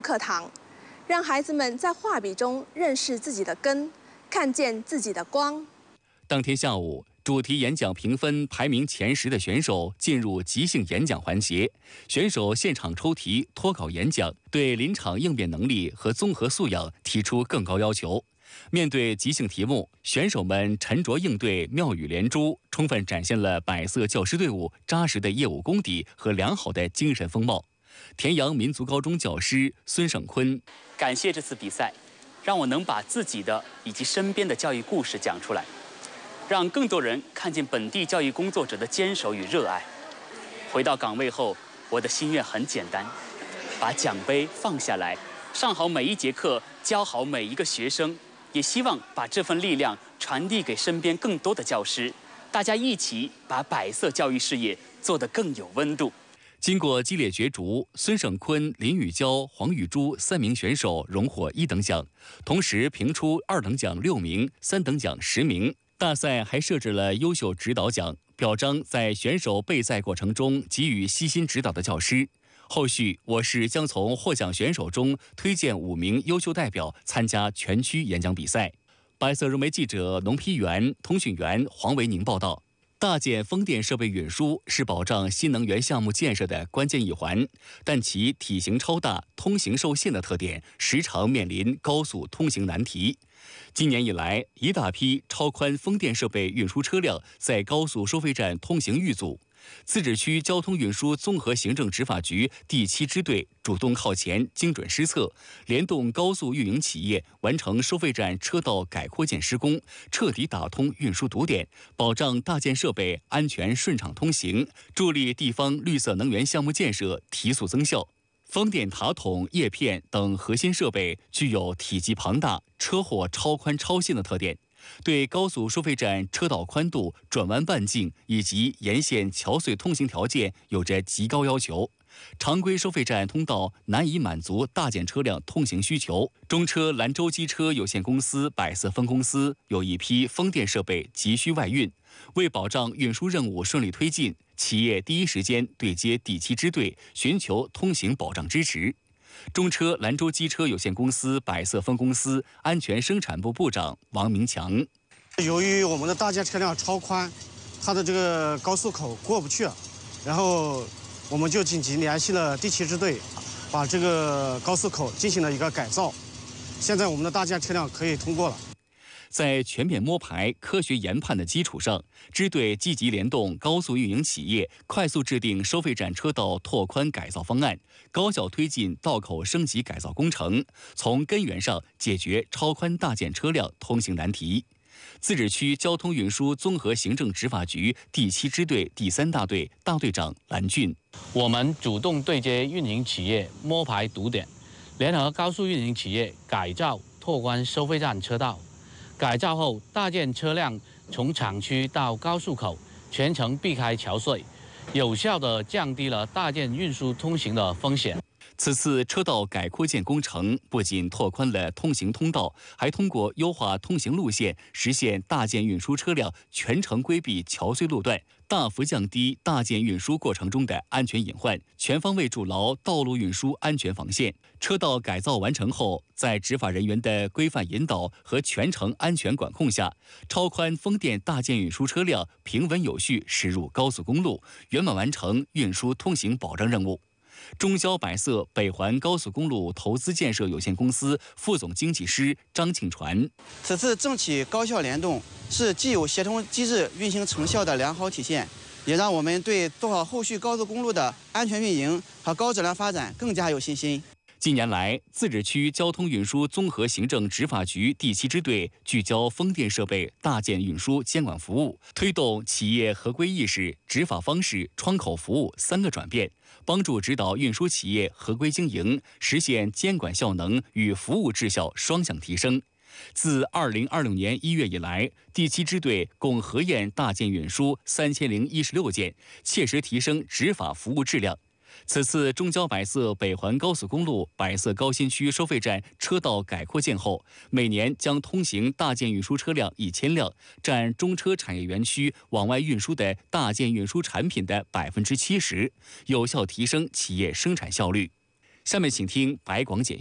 课堂，让孩子们在画笔中认识自己的根，看见自己的光。 当天下午，主题演讲评分排名前10的选手进入即兴演讲环节，选手现场抽题、脱稿演讲，对临场应变能力和综合素养提出更高要求。面对即兴题目，选手们沉着应对，妙语连珠，充分展现了百色教师队伍扎实的业务功底和良好的精神风貌。田阳民族高中教师孙胜坤， 感谢这次比赛，让我能把自己的以及身边的教育故事讲出来，让更多人看见本地教育工作者的坚守与热爱。回到岗位后，我的心愿很简单，把奖杯放下来，上好每一节课，教好每一个学生，也希望把这份力量传递给身边更多的教师，大家一起把百色教育事业做得更有温度。 经过激烈角逐，孙胜坤、林雨娇、黄玉珠3名选手荣获1等奖，同时评出2等奖6名、3等奖10名。大赛还设置了优秀指导奖，表彰在选手备赛过程中给予悉心指导的教师。后续，我市将从获奖选手中推荐5名优秀代表参加全区演讲比赛。百色融媒记者农批员、通讯员黄维宁报道。大件风电设备运输是保障新能源项目建设的关键一环，但其体型超大、通行受限的特点，时常面临高速通行难题。今年以来，一大批超宽风电设备运输车辆在高速收费站通行遇阻。自治区交通运输综合行政执法局第7支队主动靠前、精准施策，联动高速运营企业完成收费站车道改扩建施工，彻底打通运输堵点，保障大件设备安全顺畅通行，助力地方绿色能源项目建设提速增效。风电塔筒、叶片等核心设备具有体积庞大、车祸超宽超限的特点，对高速收费站车道宽度、转弯半径以及沿线桥隧通行条件有着极高要求。常规收费站通道难以满足大件车辆通行需求。中车兰州机车有限公司百色分公司有一批风电设备急需外运，为保障运输任务顺利推进，企业第一时间对接第7支队，寻求通行保障支持。中车兰州机车有限公司百色分公司安全生产部部长王明强， 由于我们的大件车辆超宽，它的这个高速口过不去，然后我们就紧急联系了第7支队，把这个高速口进行了一个改造。现在我们的大件车辆可以通过了。 在全面摸排、科学研判的基础上，支队积极联动高速运营企业，快速制定收费站车道拓宽改造方案，高效推进道口升级改造工程，从根源上解决超宽大件车辆通行难题。自治区交通运输综合行政执法局第7支队第3大队大队长蓝俊， 我们主动对接运营企业，摸排堵点，联合高速运营企业改造拓宽收费站车道。改造后，大件车辆从厂区到高速口全程避开桥隧，有效地降低了大件运输通行的风险。 此次车道改扩建工程不仅拓宽了通行通道，还通过优化通行路线，实现大件运输车辆全程规避桥隧路段，大幅降低大件运输过程中的安全隐患，全方位筑牢道路运输安全防线。车道改造完成后，在执法人员的规范引导和全程安全管控下，超宽风电大件运输车辆平稳有序驶入高速公路，圆满完成运输通行保障任务。中交百色北环高速公路投资建设有限公司副总经济师张庆传， 此次政企高效联动是既有协同机制运行成效的良好体现，也让我们对做好后续高速公路的安全运营和高质量发展更加有信心。 近年来，自治区交通运输综合行政执法局第7支队聚焦风电设备大件运输监管服务，推动企业合规意识、执法方式、窗口服务3个转变，帮助指导运输企业合规经营，实现监管效能与服务质效双向提升。自2026年1月以来，第7支队共核验大件运输3016件，切实提升执法服务质量。此次中交百色北环高速公路百色高新区收费站车道改扩建后，每年将通行大件运输车辆1000辆，占中车产业园区往外运输的大件运输产品的70%，有效提升企业生产效率。 下面请听白广简。